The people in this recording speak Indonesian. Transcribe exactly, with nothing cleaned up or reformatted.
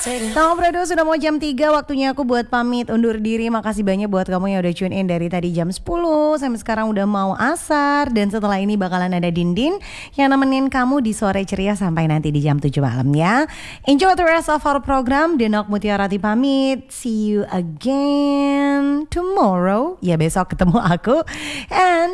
Sama Fredo sudah mau jam tiga, waktunya aku buat pamit undur diri. Makasih banyak buat kamu yang udah tune in dari tadi jam sepuluh sampai sekarang udah mau asar. Dan setelah ini bakalan ada Dindin yang nemenin kamu di sore ceria sampai nanti di jam tujuh malam ya. Enjoy the rest of our program. Denok Mutiarati pamit. See you again tomorrow. Ya besok ketemu aku. And